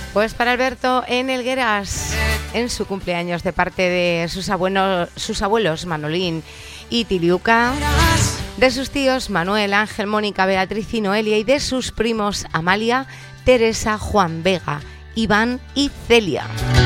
Pues para Alberto en Helgueras, en su cumpleaños, de parte de sus abuelos Manolín y Tiliuca, de sus tíos Manuel, Ángel, Mónica, Beatriz y Noelia, y de sus primos Amalia, Teresa, Juan Vega, Iván y Celia.